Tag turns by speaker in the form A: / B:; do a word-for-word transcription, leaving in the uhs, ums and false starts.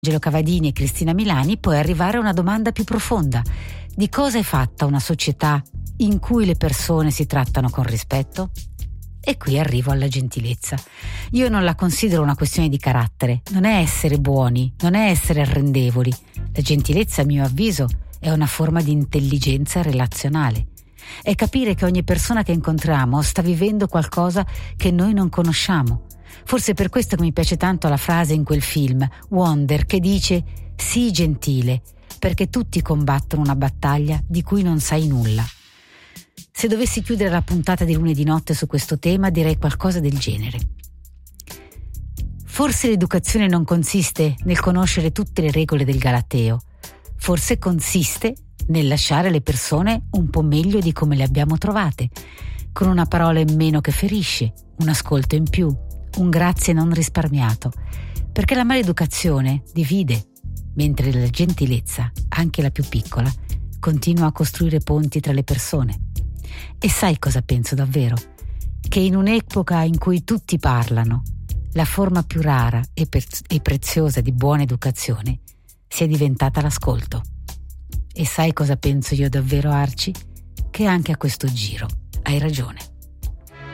A: Angelo Cavadini e Cristina Milani, puoi arrivare a una domanda più profonda: di cosa è fatta una società in cui le persone si trattano con rispetto? E qui arrivo alla gentilezza. Io non la considero una questione di carattere, non è essere buoni, non è essere arrendevoli. La gentilezza, a mio avviso, è una forma di intelligenza relazionale. È capire che ogni persona che incontriamo sta vivendo qualcosa che noi non conosciamo. Forse per questo che mi piace tanto la frase in quel film, Wonder, che dice «Sii gentile, perché tutti combattono una battaglia di cui non sai nulla». Se dovessi chiudere la puntata di lunedì notte su questo tema, direi qualcosa del genere. Forse l'educazione non consiste nel conoscere tutte le regole del Galateo, forse consiste nel lasciare le persone un po' meglio di come le abbiamo trovate, con una parola in meno che ferisce, un ascolto in più, un grazie non risparmiato, perché la maleducazione divide, mentre la gentilezza, anche la più piccola, continua a costruire ponti tra le persone. E sai cosa penso davvero? Che in un'epoca in cui tutti parlano, la forma più rara e, per- e preziosa di buona educazione sia diventata l'ascolto. E sai cosa penso io davvero, Arci? Che anche a questo giro hai ragione.